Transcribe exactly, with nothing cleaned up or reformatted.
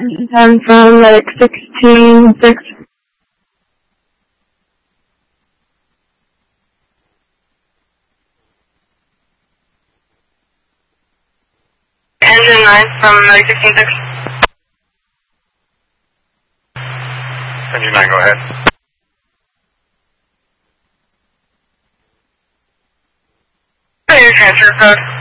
ten from like sixteen six. Engine nine from like sixteen six. Engine nine, go ahead. Your transfer code.